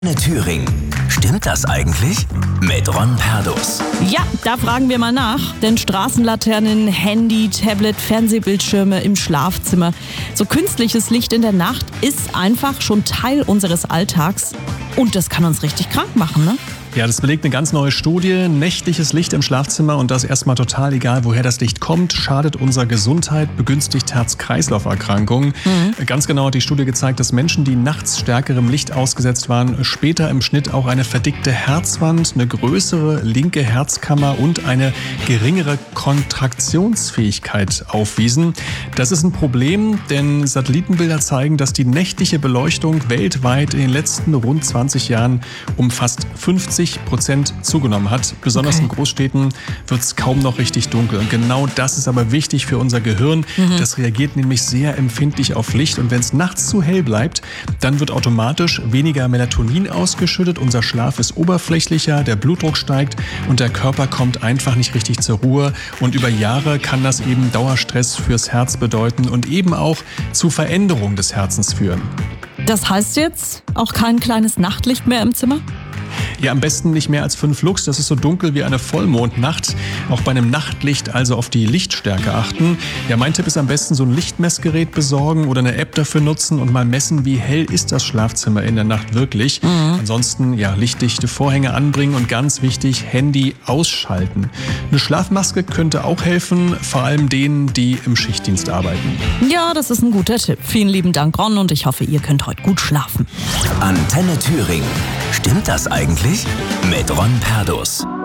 Thüringen. Stimmt das eigentlich? Mit Ron Perdus. Ja, da fragen wir mal nach. Denn Straßenlaternen, Handy, Tablet, Fernsehbildschirme im Schlafzimmer. So künstliches Licht in der Nacht ist einfach schon Teil unseres Alltags. Und das kann uns richtig krank machen, ne? Ja, das belegt eine ganz neue Studie. Nächtliches Licht im Schlafzimmer und das erstmal total egal, woher das Licht kommt, schadet unserer Gesundheit, begünstigt Herz-Kreislauf-Erkrankungen. Ganz genau hat die Studie gezeigt, dass Menschen, die nachts stärkerem Licht ausgesetzt waren, später im Schnitt auch eine verdickte Herzwand, eine größere linke Herzkammer und eine geringere Kontraktionsfähigkeit aufwiesen. Das ist ein Problem, denn Satellitenbilder zeigen, dass die nächtliche Beleuchtung weltweit in den letzten rund 20 Jahren um fast 50% zugenommen hat. Besonders in Großstädten wird es kaum noch richtig dunkel. Und genau das ist aber wichtig für unser Gehirn. Das reagiert nämlich sehr empfindlich auf Licht. Und wenn es nachts zu hell bleibt, dann wird automatisch weniger Melatonin ausgeschüttet. Unser Schlaf ist oberflächlicher, der Blutdruck steigt und der Körper kommt einfach nicht richtig zur Ruhe. Und über Jahre kann das eben Dauerstress fürs Herz bedeuten und eben auch zu Veränderungen des Herzens führen. Das heißt jetzt auch kein kleines Nachtlicht mehr im Zimmer? Ja, am besten nicht mehr als 5 Lux. Das ist so dunkel wie eine Vollmondnacht. Auch bei einem Nachtlicht also auf die Lichtstärke achten. Ja, mein Tipp ist am besten so ein Lichtmessgerät besorgen oder eine App dafür nutzen und mal messen, wie hell ist das Schlafzimmer in der Nacht wirklich. Ansonsten ja, lichtdichte Vorhänge anbringen und ganz wichtig, Handy ausschalten. Eine Schlafmaske könnte auch helfen, vor allem denen, die im Schichtdienst arbeiten. Ja, das ist ein guter Tipp. Vielen lieben Dank, Ron, und ich hoffe, ihr könnt heute gut schlafen. Antenne Thüringen. Stimmt das eigentlich? Mit Ron Perdus.